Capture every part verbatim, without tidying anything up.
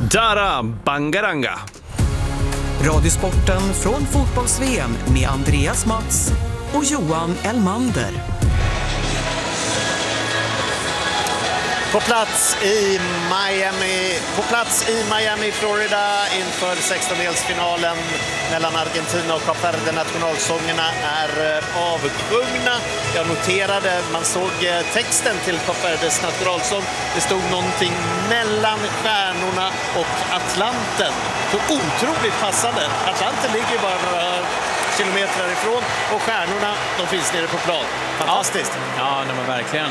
Dara Bangaranga. Radiosporten från fotbolls-V M med Andreas Mats och Johan Elmander. På plats i Miami, på plats i Miami, Florida inför sextondelsfinalen mellan Argentina och Kap Verde. Nationalsångerna är avsjungna. Jag noterade, man såg texten till Kap Verdes nationalsång. Det stod någonting mellan stjärnorna och Atlanten. Så otroligt passande. Atlanten ligger bara några kilometer ifrån och stjärnorna, de finns nere på plan. Fantastiskt. Ja, ja nej, men verkligen.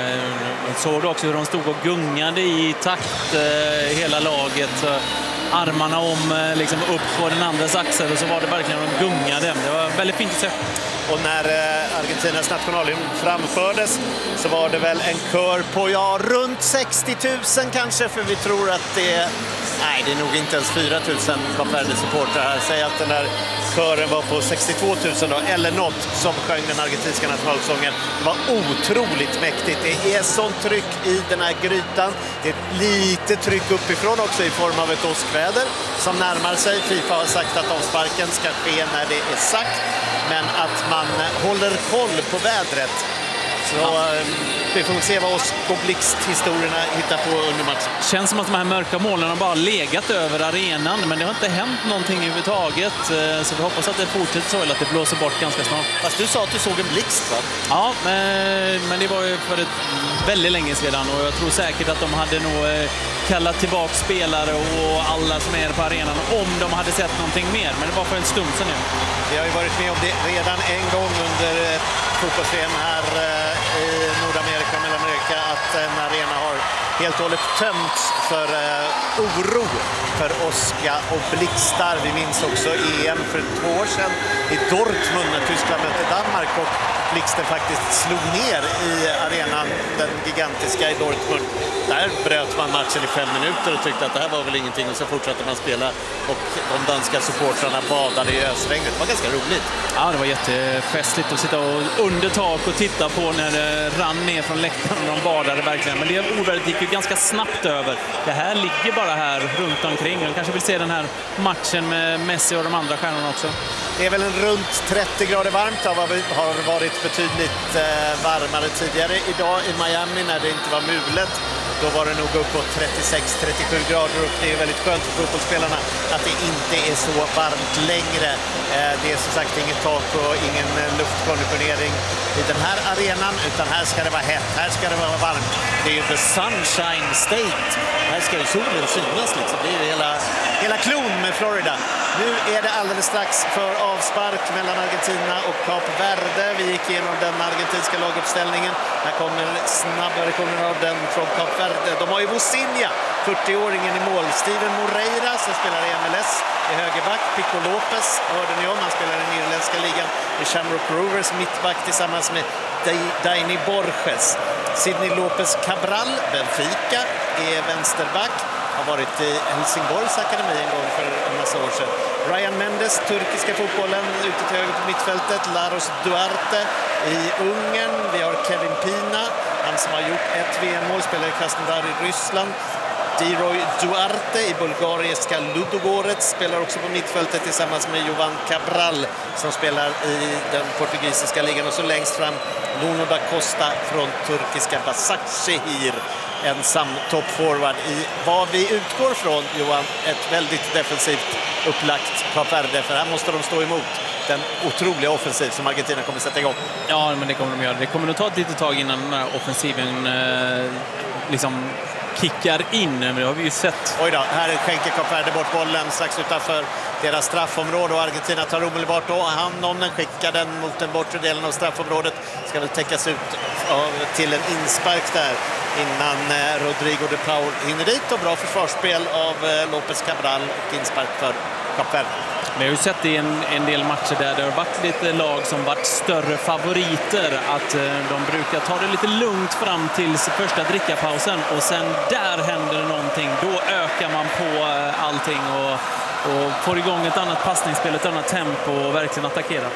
Man såg också hur de stod och gungade i takt, hela laget. Armarna om liksom upp på den andras axel och så var det verkligen de gungade. Det var väldigt fint att se. Och när Argentinas nationalhymn framfördes så var det väl en kör på ja, runt sextio tusen kanske, för vi tror att det är, nej, det är nog inte ens fyra tusen Kap Verde-supportrar här. Säg att den där kören var på sextiotvå tusen då, eller något, som sjöng den argentinska nationalsången. Det var otroligt mäktigt. Det är sånt tryck i den här grytan. Det är lite tryck uppifrån också i form av ett åskväder som närmar sig. FIFA har sagt att avsparken ska ske när det är sagt, men att man håller koll på vädret. Så ja. Vi får se vad oss och Blixt-historierna hittar på under matchen. Känns som att de här mörka molnen har bara legat över arenan, men det har inte hänt någonting överhuvudtaget. Så vi hoppas att det fortsätter så, eller att det blåser bort ganska snart. Fast du sa att du såg en blixt, va? Ja, men det var ju för ett väldigt länge sedan, och jag tror säkert att de hade nog kallat tillbaka spelare och alla som är på arenan om de hade sett någonting mer, men det var för en stund sedan nu. Vi har ju varit med om det redan en gång under fotbolls-V M här i Nordamerika och Mellanamerika, att en arena har helt och hållet tömts för uh, oro för åska och blixtar. Vi minns också E M för två år sedan i Dortmund när Tyskland mötte Danmark och blixten faktiskt slog ner i arenan, den gigantiska i Dortmund. Där bröt man matchen i fem minuter och tyckte att det här var väl ingenting, och så fortsatte man spela och de danska supportrarna badade i ösregnet. Det var ganska roligt. Ja, det var jättefestligt att sitta och under tak och titta på när det rann ner från läktaren och de badade verkligen. Men det ovädret gick ju ganska snabbt över. Det här ligger bara här runt omkring. Man kanske vill se den här matchen med Messi och de andra stjärnorna också. Det är väl en runt trettio grader varmt. Det har varit betydligt varmare tidigare idag i Miami när det inte var mulet. Då var det nog uppåt trettiosex till trettiosju grader, och det är väldigt skönt för fotbollsspelarna att det inte är så varmt längre. Det är som sagt inget tak och ingen luftkonditionering i den här arenan, utan här ska det vara hett, här ska det vara varmt. Det är ju the sunshine state. Här ska ju solen synas liksom. Det är ju hela, hela klon med Florida. Nu är det alldeles strax för avspark mellan Argentina och Kap Verde. Vi gick igenom den argentinska laguppställningen. Här kommer snabba versioner av den från Kap Verde. De har ju Vozinha, fyrtioåringen i mål. Steven Moreira som spelar i M L S i högerback. Pico Lopez hörde ni om, han spelar i den irländska ligan. I Shamrock Rovers mittback tillsammans med Dani Borges. Sidney Lopez Cabral, Benfica, är vänsterback. Har varit i Helsingborgs akademi en gång för en massa år sedan. Ryan Mendes, turkiska fotbollen, ute till höger på mittfältet. Laros Duarte i Ungern. Vi har Kevin Pina, han som har gjort ett V M-mål, spelar i Krasnodar i Ryssland. Diroy Duarte i bulgariska Ludogorets spelar också på mittfältet tillsammans med Jovan Cabral som spelar i den portugisiska ligan. Och så längst fram Nuno da Costa från turkiska Başakşehir. Ensam toppforward i vad vi utgår från, Johan, ett väldigt defensivt upplagt Kap Verde, för här måste de stå emot den otroliga offensiv som Argentina kommer sätta igång. Ja, men det kommer de göra. Det kommer nog ta ett litet tag innan den här offensiven eh, liksom kickar in, men det har vi ju sett. Oj då, här skänker Kap Verde bort bollen strax utanför deras straffområde, och Argentina tar omedelbart då hand om den, skickar den mot den bortre delen av straffområdet. Ska väl täckas ut av, till en inspark där innan eh, Rodrigo de Paul hinner dit, och bra försvarsspel av eh, Lopez Cabral och inspark för Kap Verde. Vi har ju sett i en, en del matcher där det har varit lite lag som varit större favoriter, att eh, de brukar ta det lite lugnt fram till första drickapausen, och sen där händer det någonting. Då ökar man på eh, allting och, och får igång ett annat passningsspel, ett annat tempo och verkligen attackerar.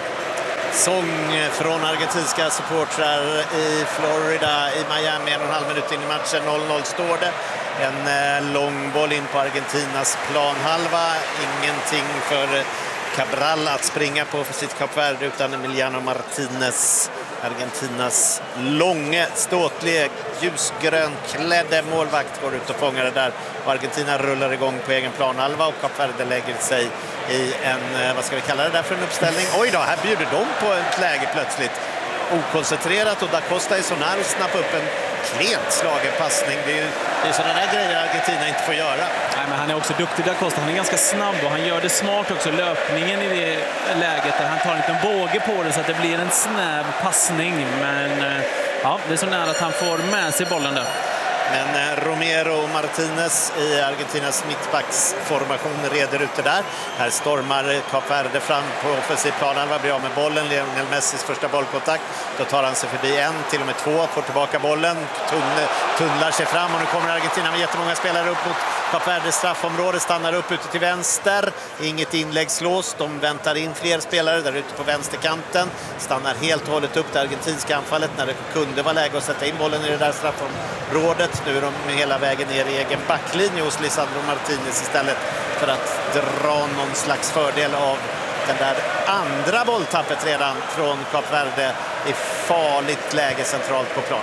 Sång från argentinska supportrar i Florida, i Miami, en och en halv minut in i matchen. noll noll står det. En eh, lång boll in på Argentinas planhalva. Ingenting för eh, Cabral att springa på för sitt Kap Verde, utan Emiliano Martinez, Argentinas långe, ståtlige, ljusgrön klädde målvakt, går ut och fångar det där. Och Argentina rullar igång på egen planhalva och Kap Verde lägger sig i en, vad ska vi kalla det där för en uppställning? Oj då, här bjuder de på ett läge plötsligt. Okoncentrerat, och Da Costa är så nära att snappa upp en klent slagen passning. Det är ju det är sådana där grejer Argentina inte får göra. Nej, men han är också duktig, Da Costa. Han är ganska snabb och han gör det smart också. Löpningen i det läget där han tar en liten båge på det så att det blir en snäv passning. Men ja, det är så nära att han får med sig bollen där. Men Romero och Martinez i Argentinas mittbacksformation reder ut det där. Här stormar Kap Verde fram på offensiv planhalva, blir av med bollen. Lionel Messis första bollkontakt. Då tar han sig förbi en, till och med två, får tillbaka bollen. Tunn, tunnlar sig fram och nu kommer Argentina med jättemånga spelare upp mot Kap Verdes straffområde. Stannar upp ute till vänster. Inget inlägg slås. De väntar in fler spelare där ute på vänsterkanten. Stannar helt och hållet upp det argentinska anfallet när det kunde vara läge att sätta in bollen i det där straffområdet. Nu är de hela vägen ner i egen backlinje hos Lisandro Martinez istället för att dra någon slags fördel av den där andra bolltappet redan från Kap Verde i farligt läge centralt på plan.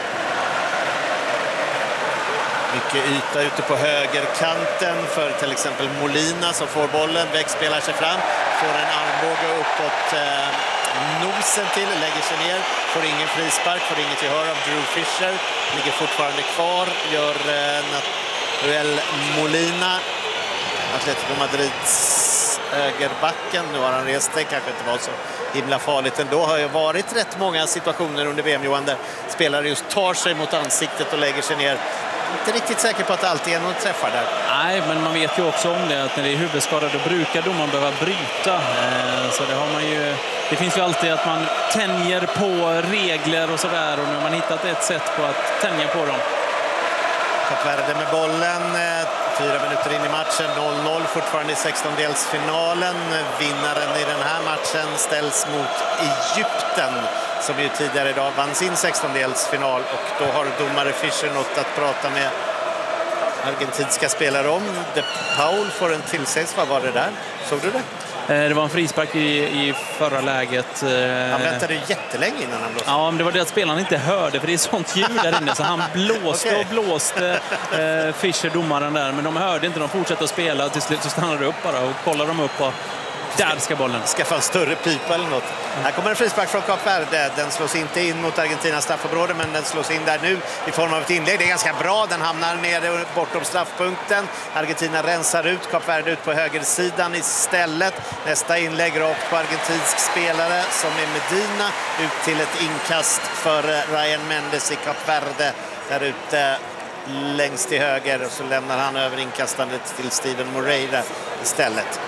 Mycket yta ute på högerkanten för till exempel Molina som får bollen, vägspelar sig fram, får en armbåge uppåt eh, nosen till, lägger sig ner, får ingen frispark, får inget gehör av Drew Fisher, ligger fortfarande kvar, gör eh, Nahuel Molina, Atletico Madrids högerbacken. Nu har han rest sig, kanske inte var så himla farligt ändå. Har ju varit rätt många situationer under V M, Johan, där spelare just tar sig mot ansiktet och lägger sig ner. Inte riktigt säker på att det alltid är någon träffar där. Nej, men man vet ju också om det att när det är huvudskada då brukar domaren behöva bryta. Så det har man ju. Det finns ju alltid att man tänjer på regler och sådär, och nu har man hittat ett sätt på att tänja på dem. Kap Verde med bollen, fyra minuter in i matchen, noll noll fortfarande i sextondelsfinalen. Vinnaren i den här matchen ställs mot Egypten som ju tidigare idag vann sin sextondelsfinal, och då har domare Fischer något att prata med argentinska spelare om. De Paul får en tillsägs. Vad var det där? Såg du det? Det var en frispark i, i förra läget. Han väntade ju jättelänge innan han blåste. Ja, men det var det att spelaren inte hörde, för det är sånt ljud där inne. Så han blåste okay. och blåste eh, Fischer, domaren där. Men de hörde inte, de fortsatte att spela. Till slut så stannade de upp bara och kollade de upp och där ska bollen. Skaffa en större pipa eller något. Mm. Här kommer en frispark från Kap Verde. Den slås inte in mot Argentinas straffområde, men den slås in där nu i form av ett inlägg. Det är ganska bra. Den hamnar nere bortom straffpunkten. Argentina rensar ut Kap Verde ut på högersidan istället. Nästa inlägg rakt på argentinsk spelare som är Medina. Ut till ett inkast för Ryan Mendes i Kap Verde. Där ute längst till höger, och så lämnar han över inkastandet till Steven Moreira istället.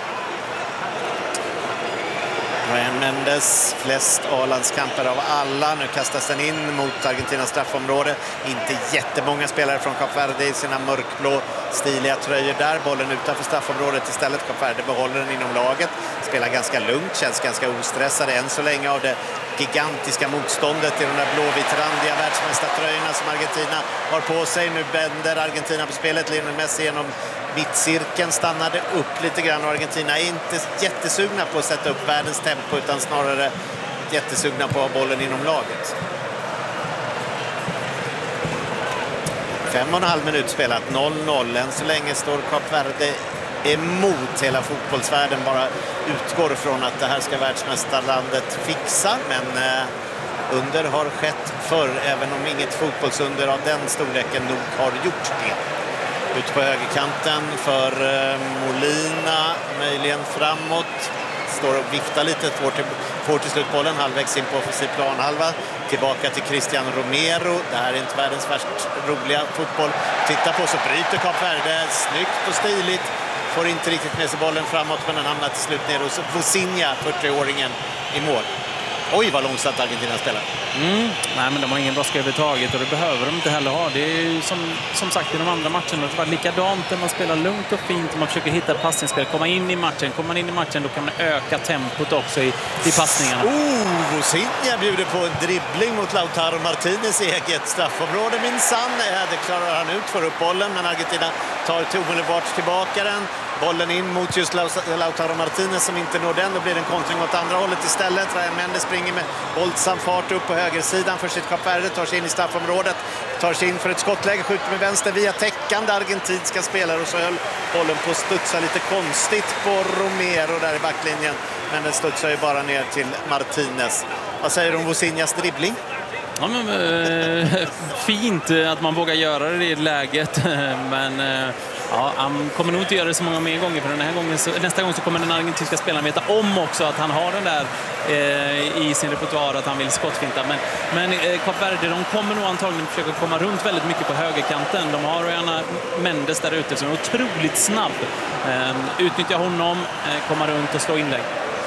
Ryan Mendes, flest A-landskamper av alla. Nu kastas den in mot Argentinas straffområde. Inte jättemånga spelare från Kap Verde i sina mörkblå stiliga tröjor där. Bollen utanför straffområdet istället. Kap Verde behåller den inom laget. Spelar ganska lugnt, känns ganska ostressade än så länge av det gigantiska motståndet i de där blåvitrandiga världsmästartröjorna som Argentina har på sig. Nu bänder Argentina på spelet. Lionel Messi genom mittcirkeln stannade upp lite grann, och Argentina är inte jättesugna på att sätta upp världens tempo utan snarare jättesugna på att ha bollen inom laget. Fem och en halv minut spelat, noll noll. Än så länge står Kap Verde emot. Hela fotbollsvärlden bara utgår från att det här ska världsmästarlandet fixa, men eh, under har skett förr, även om inget fotbollsunder av den storleken nog har gjort det. Ut på högerkanten för eh, Molina, möjligen framåt. Står och viftar lite, får till, får till slut bollen halvvägs in på offensiv planhalva. Tillbaka till Cristian Romero. Det här är inte världens värst roliga fotboll. Titta på, så bryter Kap Verde. Snyggt och stiligt. Får inte riktigt med sig bollen framåt, men den hamnar till slut ner hos Vozinha, fyrtioåringen, i mål. Oj, vad långsamt Argentina spelar. Mm. Nej, men de har ingen brådska överhuvudtaget och det behöver de inte heller ha. Det är ju som, som sagt i de andra matcherna. Det var likadant när man spelar lugnt och fint och man försöker hitta ett passningsspel. Komma in i matchen. Kommer man in i matchen då kan man öka tempot också i, i passningarna. Oh, Vozinha bjuder på en dribbling mot Lautaro Martinez i eget straffområde. Minsann, det klarar han ut, får upp bollen, men Argentina tar till omedelbart tillbaka den. Bollen in mot just Lautaro Martinez som inte når den. Då blir det en kontring åt andra hållet istället. Ryan Mendes springer med våldsam fart upp på högersidan för sitt Kap Verde. Tar sig in i straffområdet. Tar sig in för ett skottläge. Skjuter med vänster via täckande argentinska spelare. Och så höll bollen på att studsa lite konstigt på Romero där i backlinjen. Men den studsar ju bara ner till Martinez. Vad säger du om Vozinhas dribbling? Ja, men, eh, fint att man vågar göra det i läget. Men... Eh, Ja, han kommer nog inte göra det så många mer gånger för den här gången så, nästa gång så kommer den argentinska spelaren veta om också att han har den där eh, i sin repertoar att han vill skottfinta. Men, men eh, Kap Verde, de kommer nog antagligen försöka komma runt väldigt mycket på högerkanten. De har gärna Mendes där ute som är otroligt snabb. Eh, utnyttja honom, eh, komma runt och slå inlägg.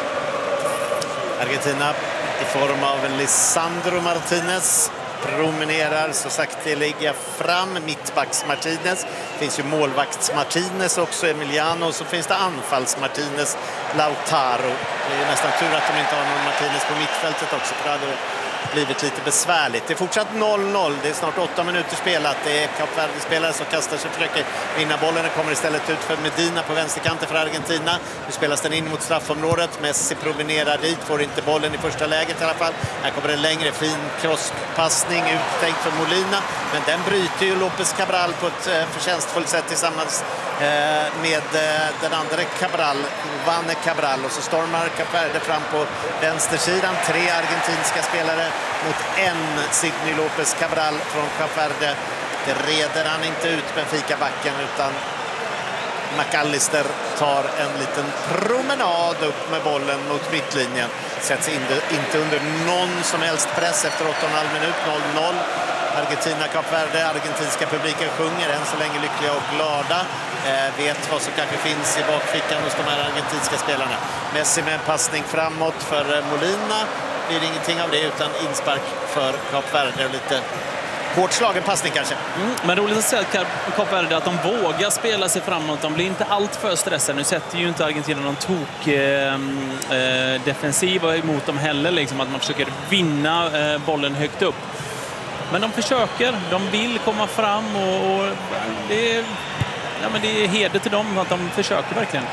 Argentina i form av Lisandro Martinez promenerar så sakteliga fram. Mittbacks Martinez. Det finns ju målvakts Martinez också, Emiliano. Och så finns det anfalls Martinez, Lautaro. Det är nästan tur att de inte har någon Martinez på mittfältet också. För det hade blivit lite besvärligt. Det är fortsatt noll noll. Det är snart åtta minuter spelat. Det är Kap Verde-spelare som kastar sig och försöker vinna bollen. Den kommer istället ut för Medina på vänsterkanten för Argentina. Nu spelas den in mot straffområdet. Messi promenerar dit. Får inte bollen i första läget i alla fall. Här kommer en längre fin crosspassning uttänkt för Molina. Men den bryter ju López Cabral på ett förtjänstfullt sätt tillsammans med den andra Cabral, Vanne Cabral. Och så stormar Kap Verde fram på vänstersidan. Tre argentinska spelare mot en Sidney López Cabral från Kap Verde. Det reder han inte ut Benfica-backen utan McAllister tar en liten promenad upp med bollen mot mittlinjen. Sätts inte under någon som helst press efter åtta och en halv minut, noll noll. Argentina, Kap Verde, argentinska publiken sjunger än så länge lyckliga och glada. Eh, vet vad som kanske finns i bakfickan hos de här argentinska spelarna. Messi med en passning framåt för Molina. Det blir ingenting av det utan inspark för Kap Verde och lite hårt slagen passning kanske. Mm, men roligt att se att Kap Verde att de vågar spela sig framåt. De blir inte allt för stressade. Nu sätter ju inte Argentina någon tok eh, eh, defensiva emot dem heller. Liksom, att man försöker vinna eh, bollen högt upp. Men de försöker, de vill komma fram och, och det, är, ja, men det är heder till dem att de försöker verkligen.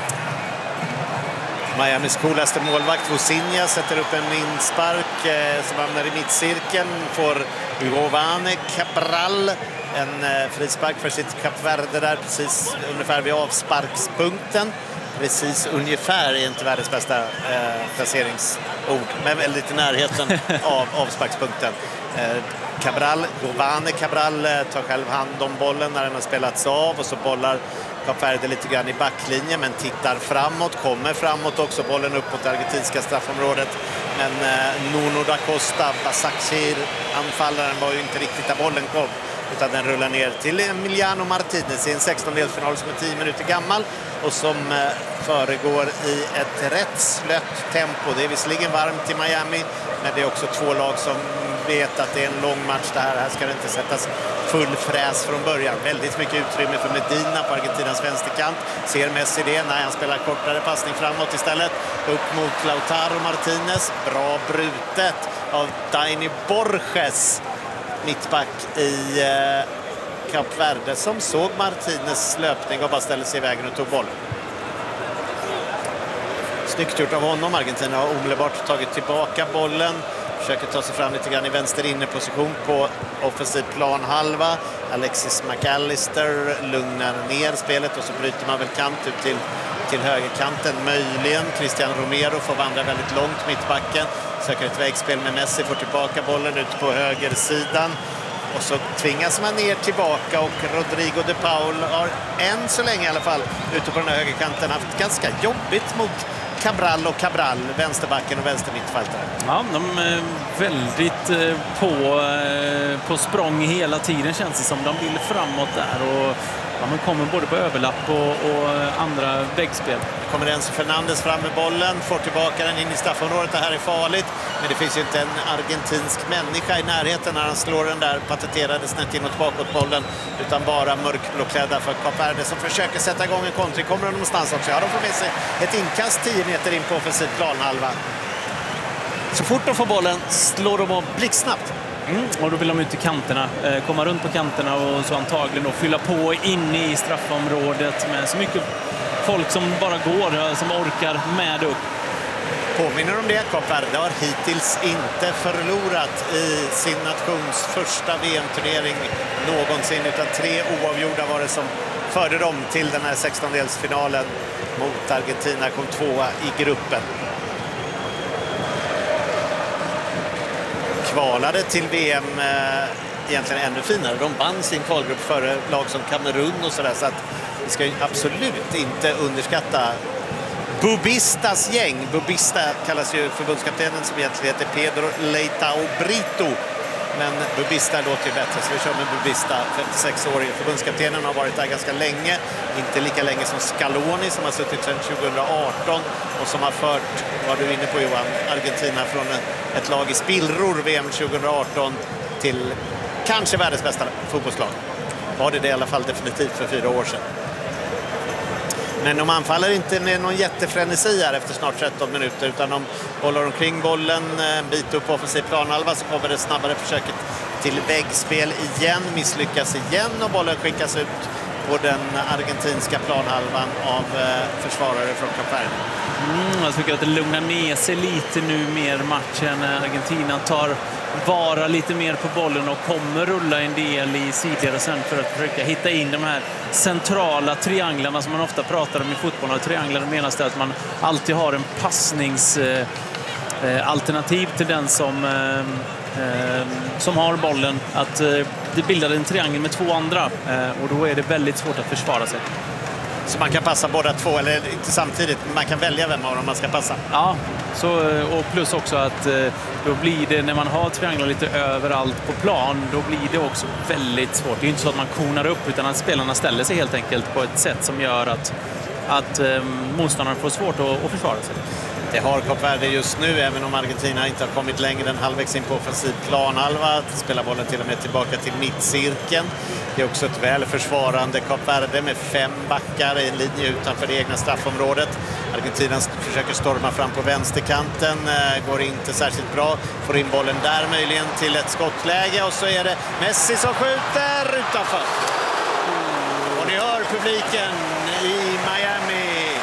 Miamis coolaste målvakt Vozinha sätter upp en inspark eh, som hamnar i mittcirkeln. Får Giovanni Cabral en eh, frispark för sitt Kap Verde där precis ungefär vid avsparkspunkten. Precis ungefär är inte världens bästa eh, placeringsord, men väldigt i närheten av avsparkspunkten. Eh, Cabral, Giovanni Cabral eh, tar själv hand om bollen när den har spelats av och så bollar Kap Verde lite grann i backlinjen men tittar framåt, kommer framåt också, bollen upp mot det argentinska straffområdet. Men eh, Nuno da Costa, Basakir, anfallaren var ju inte riktigt där bollen kom utan den rullar ner till Emiliano Martinez i en sextondelsfinal som är tio minuter gammal och som eh, föregår i ett rätt slött tempo. Det är visserligen varmt i Miami men det är också två lag som vet att det är en lång match det här. Här ska det inte sättas full fräs från början. Väldigt mycket utrymme för Medina på Argentinas vänsterkant. Ser Messi det när han spelar kortare passning framåt istället. Upp mot Lautaro Martinez. Bra brutet av Dani Borges. Mittback i eh, Kap Verde som såg Martinez löpning och bara ställde sig i vägen och tog bollen. Snyggt gjort av honom. Argentina har omedelbart tagit tillbaka bollen. Försöker ta sig fram lite grann i vänster inneposition på offensiv planhalva. Alexis McAllister lugnar ner spelet och så bryter man väl kant ut till, till högerkanten. Möjligen Cristian Romero får vandra väldigt långt mittbacken. Söker ett vägspel med Messi, får tillbaka bollen ut på högersidan. Och så tvingas man ner tillbaka och Rodrigo de Paul har än så länge i alla fall ute på den här högerkanten haft ganska jobbigt mot Cabral och Cabral, vänsterbacken och vänstermittfältare. Ja, de är väldigt på, på språng hela tiden känns det som. De vill framåt där och ja, men kommer både på överlapp och, och andra väggspel. Kommer Enzo Fernandes fram med bollen, får tillbaka den in i straffområdet. Det här är farligt, men det finns ju inte en argentinsk människa i närheten när han slår den där patenterade snett inåt bakåt bollen, utan bara mörkblåklädda för Kap Verde som försöker sätta igång en kontring. Kommer de någonstans också? Ja, de får med sig ett inkast tio meter in på offensiv planhalva. Så fort de får bollen slår de av blixtsnabbt. Mm, och då vill de ut i kanterna, eh, komma runt på kanterna och så antagligen då fylla på inne i straffområdet med så mycket folk som bara går, som orkar med upp. Påminner om det, Kap Verde har hittills inte förlorat i sin nations första V M-turnering någonsin, utan tre oavgjorda var det som förde dem till den här sextondelsfinalen mot Argentina, kom tvåa i gruppen. Kvalade till V M eh, egentligen ännu finare. De vann sin kvalgrupp före lag som Kamerun och sådär, så att vi ska ju absolut inte underskatta Bubistas gäng. Bubista kallas ju förbundskaptenen som egentligen heter Pedro Leitao Brito. Men Bubista låter ju bättre, så vi kör med Bubista. femtiosex-årig förbundskaptenen har varit där ganska länge. Inte lika länge som Scaloni som har suttit sedan tjugohundraarton och som har fört, vad du är inne på Johan, Argentina från ett lag i spillror V M tjugohundraarton till kanske världens bästa fotbollslag. Var det det i alla fall definitivt för fyra år sedan. Men de anfaller inte med någon jättefrenesi här efter snart tretton minuter, utan de bollar omkring bollen en bit upp på offensiv planhalva, så kommer det snabbare försöket till väggspel igen, misslyckas igen och bollen skickas ut på den argentinska planhalvan av försvarare från Kap Verde. Mm, jag tycker att det lugnar ner sig lite nu mer matchen. Argentina tar vara lite mer på bollen och kommer rulla en del i sidled och sen för att försöka hitta in de här centrala trianglarna som man ofta pratar om i fotboll. Och trianglar menas det att man alltid har en passningsalternativ till den som, eh, som har bollen. Att eh, det bildar en triangel med två andra eh, och då är det väldigt svårt att försvara sig. Så man kan passa båda två, eller inte samtidigt, men man kan välja vem av dem man ska passa. Ja, så, och plus också att då blir det, när man har trianglar lite överallt på plan, då blir det också väldigt svårt. Det är inte så att man konar upp, utan att spelarna ställer sig helt enkelt på ett sätt som gör att, att motståndaren får svårt att, att försvara sig. Det har Kap Verde just nu, även om Argentina inte har kommit längre än halvvägs in på offensiv planhalva. Spelar bollen till och med tillbaka till mittcirkeln. Det är också ett väl försvarande Kap Verde med fem backar i en linje utanför det egna straffområdet. Argentina försöker storma fram på vänsterkanten, går inte särskilt bra. Får in bollen där möjligen till ett skottläge och så är det Messi som skjuter utanför. Och ni hör publiken i Miami.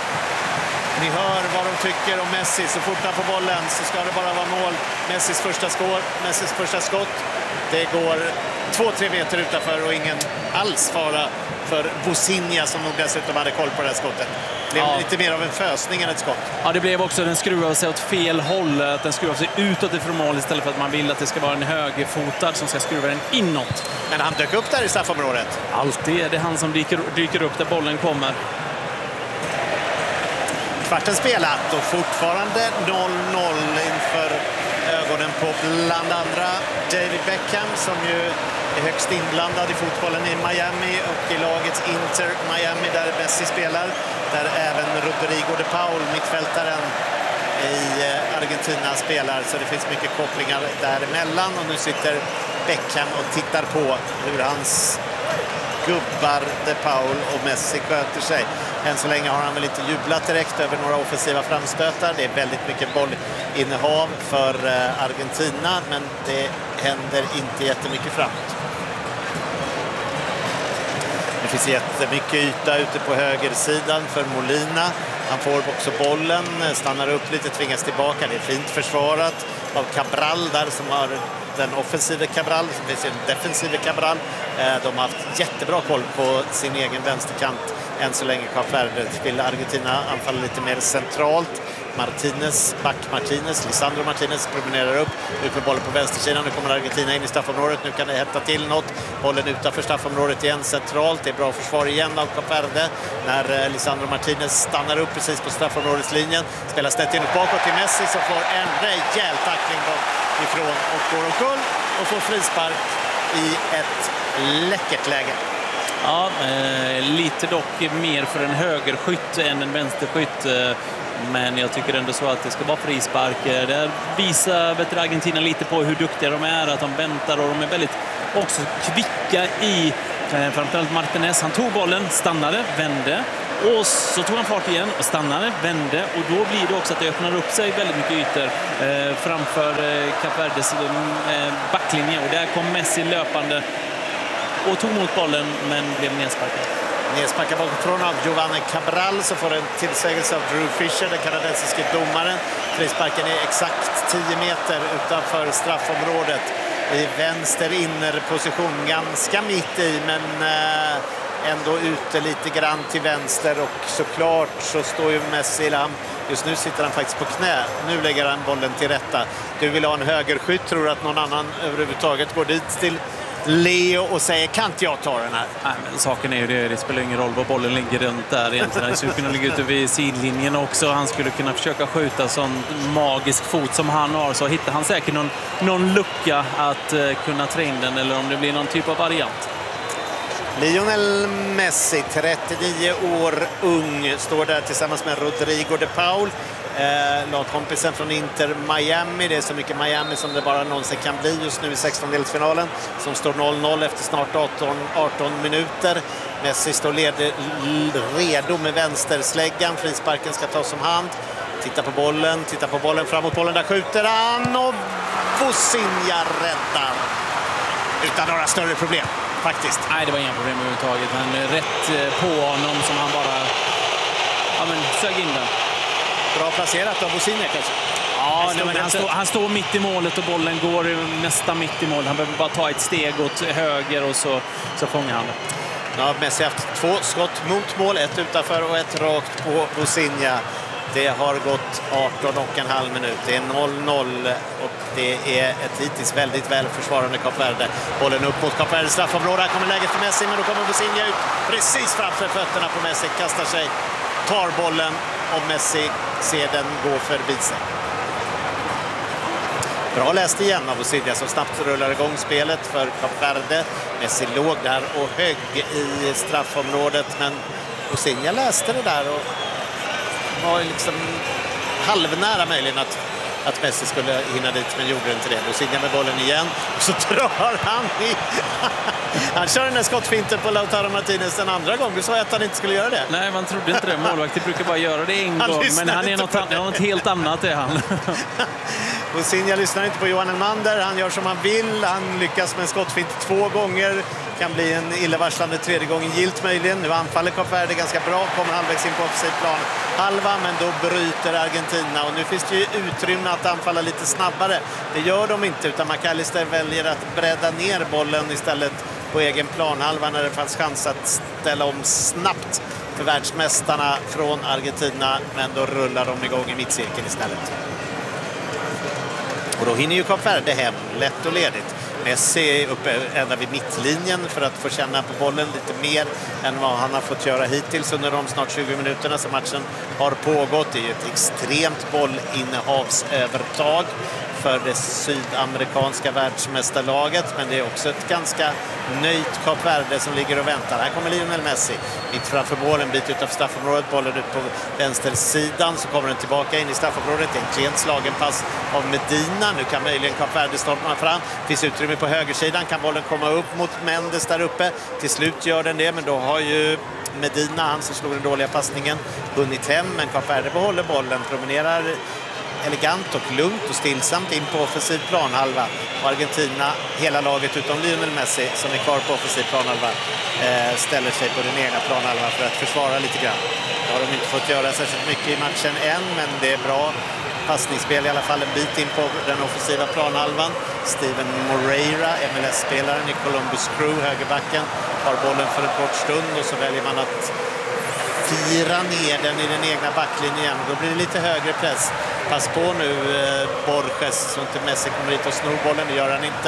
Ni hör vad de tycker om Messi. Så fort han får bollen så ska det bara vara mål. Messis första skår, Messis första skott. Det går två tre meter utanför och ingen alls fara för Bosinja som nog dessutom hade koll på det här skottet. Det blev ja. lite mer av en fösning än ett skott. Ja, det blev också, den skruvar sig åt fel håll. Att den skruvar sig utåt ifrån mål istället för att man vill att det ska vara en högerfotad som ska skruva den inåt. Men han dök upp där i straffområdet. Alltid är det han som dyker, dyker upp där bollen kommer. Kvarten spelat och fortfarande noll noll inför ögonen på bland andra David Beckham, som ju är högst inblandad i fotbollen i Miami och i lagets Inter Miami där Messi spelar. Där även Rodrigo de Paul, mittfältaren i Argentina, spelar. Så det finns mycket kopplingar däremellan och nu sitter Beckham och tittar på hur hans gubbar de Paul och Messi sköter sig. Än så länge har han väl inte jublat direkt över några offensiva framstötar. Det är väldigt mycket bollinnehav för Argentina, men det händer inte jättemycket framåt. Det finns jättemycket yta ute på högersidan för Molina. Han får också bollen, stannar upp lite, tvingas tillbaka. Det är fint försvarat av Cabral där, som har den offensiva Cabral. Det finns ju en defensiva Cabral. De har haft jättebra koll på sin egen vänsterkant än så länge. Kap Verde vill Argentina anfalla lite mer centralt. Martinez, back Martinez, Lisandro Martinez promenerar upp, ut med bollen på vänstersidan. Nu kommer Argentina in i straffområdet, nu kan det hetta till något. Bollen utanför straffområdet igen centralt, det är bra försvar igen av Kap Verde. När Lisandro Martinez stannar upp precis på straffområdeslinjen, spelar snett in bakåt till Messi som får en rejäl tackling ifrån och går omkull och får frispark i ett läckert läge. Ja, Eh, lite dock mer för en högerskytt än en vänsterskytt. Eh, men jag tycker ändå så att det ska vara frispark. Eh, där visar vet du, Argentina lite på hur duktiga de är. Att de väntar och de är väldigt också kvicka i eh, framförallt Martinez. Han tog bollen, stannade, vände. Och så tog han fart igen och stannade, vände och då blir det också att det öppnar upp sig väldigt mycket ytor eh, framför eh, Kap Verdes eh, backlinje. Och där kom Messi löpande och tog mot bollen men blev nedsparkad. Nedsparkad bakifrån av Giovanni Cabral, så får en tillsägelse av Drew Fisher, den kanadensiske domaren. Frisparken är exakt tio meter utanför straffområdet i vänster innerposition, ganska mitt i men eh, ändå ute lite grann till vänster, och såklart så står ju Messi, han, just nu sitter han faktiskt på knä, nu lägger han bollen till rätta. Du vill ha en högerskytt, tror att någon annan överhuvudtaget går dit till Leo och säger kan inte jag ta den här? Nej, men saken är ju det, det spelar ingen roll var bollen ligger runt där egentligen. Han skulle kunna ligga ute vid sidlinjen också, han skulle kunna försöka skjuta sån magisk fot som han har, så hittar han säkert någon, någon lucka att uh, kunna trä in den, eller om det blir någon typ av variant. Lionel Messi, trettionio år ung, står där tillsammans med Rodrigo de Paul, eh, lagkompisen från Inter Miami. Det är så mycket Miami som det bara någonsin kan bli just nu i sextondelsfinalen, som står noll noll efter snart arton, arton minuter. Messi står led, redo med vänstersläggan, frisparken ska tas som hand. Titta på bollen, titta på bollen, framåt bollen, där skjuter han och Vozinha räddar utan några större problem. Faktiskt. Nej, det var inga problem överhuvudtaget. Men rätt på honom som han bara ja, men, sög in den. Bra placerat av Vozinha kanske. Ja, nej, men han, stå, han står mitt i målet och bollen går nästan mitt i mål. Han behöver bara ta ett steg åt höger och så, så fångar han det. Ja, Messi har haft två skott mot mål, ett utanför och ett rakt på Vozinha. Det har gått arton och en halv minut. Det är noll noll och det är ett hittills väldigt väl försvarande Kap Verde. Bollen upp mot Kap Verdes straffområde. Här kommer läget för Messi, men då kommer Vozinha ut precis framför fötterna på Messi. Kastar sig, tar bollen och Messi ser den gå förbi sig. Bra läst igen av Vozinha som snabbt rullar igång spelet för Kap Verde. Messi låg där och högg i straffområdet, men Vozinha läste det där och var liksom halvnära möjligen att, att Messi skulle hinna dit, men gjorde inte det. Vozinha med bollen igen och så drar han i. Han kör den här skottfinten på Lautaro Martinez en andra gång. Du sa att han inte skulle göra det. Nej, man trodde inte det. Målvakter brukar bara göra det en han gång, men han är något, något helt annat är han. Vozinha lyssnar inte på Johan Elmander. Han gör som han vill. Han lyckas med en skottfint två gånger. Kan bli en illavarslande tredje gången gilt möjligen. Nu anfaller Kap Verde ganska bra. Kommer halvvägs in på offside plan halva, men då bryter Argentina. Och nu finns det ju utrymme att anfalla lite snabbare. Det gör de inte, utan McAllister väljer att bredda ner bollen istället på egen planhalva när det fanns chans att ställa om snabbt för världsmästarna från Argentina. Men då rullar de igång i mittcirkeln istället. Och då hinner ju Kap Verde hem, lätt och ledigt. Messi är uppe ända vid mittlinjen för att få känna på bollen lite mer än vad han har fått göra hittills under de snart tjugo minuterna som matchen har pågått. Det är ju ett extremt bollinnehavsövertag för det sydamerikanska världsmästarlaget, men det är också ett ganska nöjt Kap Verde som ligger och väntar. Här kommer Lionel Messi mitt framför målen, en bit utanför straffområdet, bollen ut på vänstersidan, så kommer den tillbaka in i straffområdet. En klent slagen pass av Medina. Nu kan möjligen Kap Verde storma fram. Finns utrymme på högersidan, kan bollen komma upp mot Mendes där uppe. Till slut gör den det, men då har ju Medina, han som slog den dåliga passningen, hunnit hem, men Kap Verde behåller bollen, promenerar elegant och lugnt och stillsamt in på offensiv planhalva. Och Argentina, hela laget utom Lionel Messi som är kvar på offensiv planhalva, eh, ställer sig på den egna planhalvan för att försvara lite grann. Det har de inte fått göra särskilt mycket i matchen än, men det är bra passningsspel i alla fall en bit in på den offensiva planhalvan. Steven Moreira, M L S-spelaren i Columbus Crew, högerbacken, har bollen för en kort stund och så väljer man att fira ner den i den egna backlinjen. Då blir det lite högre press. Pass på nu eh, Borges så inte Messi kommer hit och snor bollen. Det gör han inte.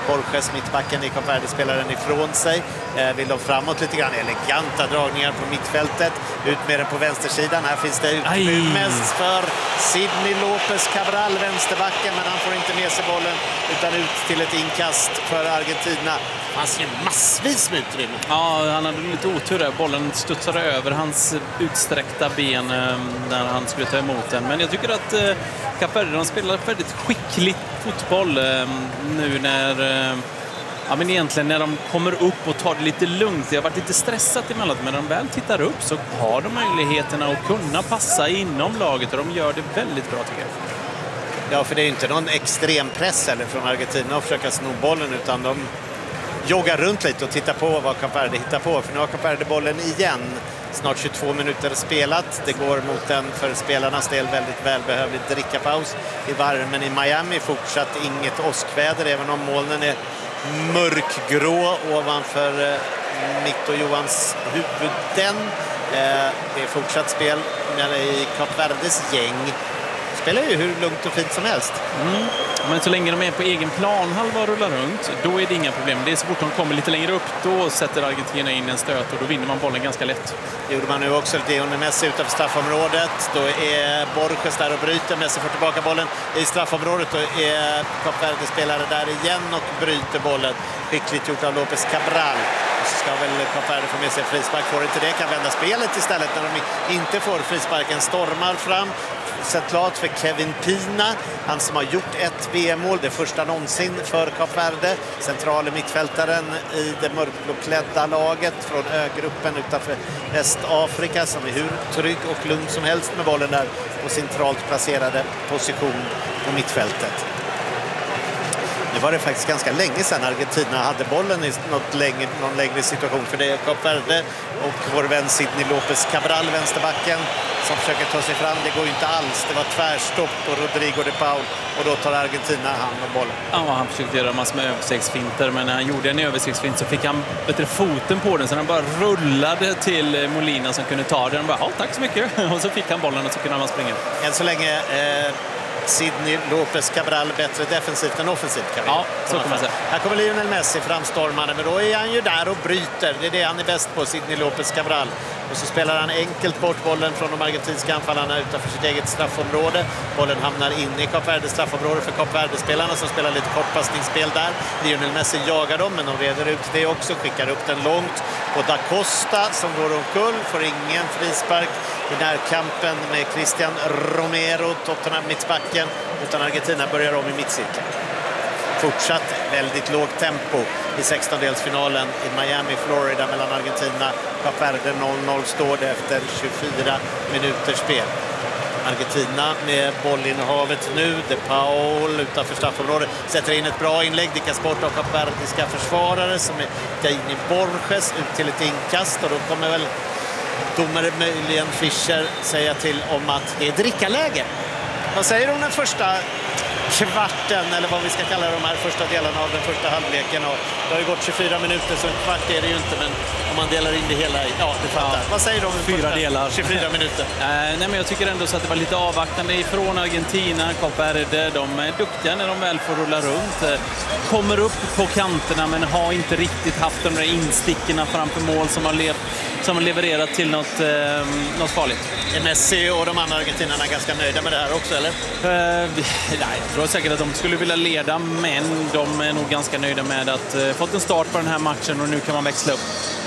Borges, mittbacken i Kap Verde, spelar den ifrån sig. Eh, vill de framåt lite grann. Eleganta dragningar på mittfältet. Ut med den på vänstersidan. Här finns det utrymme för Sidney Lopez Cabral, vänsterbacken, men han får inte med sig bollen utan ut till ett inkast för Argentina. Det fanns ju massvis med utrymme. Ja, han hade lite otur där. Bollen studsade över hans utsträckta ben eh, när han skulle ta emot den. Men jag tycker att eh, Kap Verde, de spelar väldigt skickligt fotboll eh, nu när... Eh, Ja, men egentligen när de kommer upp och tar det lite lugnt. Det har varit lite stressat emellan, men när de väl tittar upp så har de möjligheterna att kunna passa inom laget och de gör det väldigt bra, tycker jag. Ja, för det är inte någon extrem press eller från Argentina att försöka sno bollen, utan de joggar runt lite och tittar på vad Kap Verde hittar på. För nu har Kap Verde bollen igen. Snart tjugotvå minuter spelat. Det går mot en för spelarnas del väldigt välbehövlig drickapaus i värmen i Miami. Fortsatt inget åskväder, även om molnen är mörkgrå ovanför eh, mitt och Johans huvuden. Eh, det är fortsatt spel men i Kap Verdes gäng. Spelar ju hur lugnt och fint som helst. Mm. Men så länge de är på egen planhalva och rullar runt, då är det inga problem. Det är så fort de kommer lite längre upp, då sätter Argentina in en stöt och då vinner man bollen ganska lätt. Det gjorde man nu också. Lionel Messi utanför straffområdet. Då är Borges där och bryter. Messi får tillbaka bollen i straffområdet. Då är Kap Verde spelare där igen och bryter bollen. Skickligt gjort av Lopez Cabral. Och så ska väl Kap Verde få med sig frispark. Får inte det, kan vända spelet istället när de inte får frisparken. Stormar fram. Centralt för Kevin Pina, han som har gjort ett V M-mål, det första någonsin för Kap Verde. Centrala mittfältaren i det mörkblåklädda laget från Ö-gruppen utanför Västafrika, som är hur trygg och lugn som helst med bollen där på centralt placerade position på mittfältet. Nu var det faktiskt ganska länge sedan Argentina hade bollen i något längre, någon längre situation, för det är Kap Verde och vår vän Sidney Lopez Cabral, vänsterbacken, som försöker ta sig fram. Det går ju inte alls. Det var tvärstopp på Rodrigo de Paul och då tar Argentina hand om bollen. Ja, han försökte göra massor med överstegsfinter, men när han gjorde en överstegsfint så fick han bättre foten på den, så han bara rullade till Molina som kunde ta den. Bara, ja, tack så mycket. Och så fick han bollen och så kunde han springa. Än så länge eh, Sidney Lopez Cabral bättre defensivt än offensivt, kan vi. Ja, så kan man säga. Här kommer Lionel Messi framstormande, men då är han ju där och bryter. Det är det han är bäst på, Sidney Lopez Cabral. Och så spelar han enkelt bort bollen från de argentinska anfallarna utanför sitt eget straffområde. Bollen hamnar in i Kap Verdes straffområde för Kap Verde-spelarna som spelar lite kortpassningsspel där. Lionel Messi jagar dem, men de reder ut det också. Skickar upp den långt på Da Costa som går omkull. Får ingen frispark i närkampen med Christian Romero, Tottenham mittbacken. Utan Argentina börjar om i mittcirkeln. Fortsatt väldigt lågt tempo i sextondelsfinalen i Miami, Florida mellan Argentina och Kap Verde. noll noll står det efter tjugofyra minuters spel. Argentina med bollinnehavet nu. De Paul utanför straffområdet sätter in ett bra inlägg. Dickas bort av Kap Verdiska försvarare som är Dani Borges ut till ett inkast. Och då kommer väl domare möjligen Fischer säga till om att det är drickaläge. Vad säger du om den första kvarten, eller vad vi ska kalla de här första delarna av den första halvleken? Och det har ju gått tjugofyra minuter, så en kvart är det ju inte, men om man delar in det hela i, ja, du fattar. Ja, vad säger du om den fyra första delar. tjugofyra minuter? äh, nej, men jag tycker ändå så att det var lite avvaktande ifrån Argentina. Kap Verde, de är duktiga när de väl får rulla runt. Kommer upp på kanterna, men har inte riktigt haft de där instickorna framför mål som har, lev, som har levererat till något, eh, något farligt. Är Messi och de andra argentinarna ganska nöjda med det här också, eller? Uh, nej, jag tror säkert att de skulle vilja leda, men de är nog ganska nöjda med att uh, fått en start på den här matchen och nu kan man växla upp.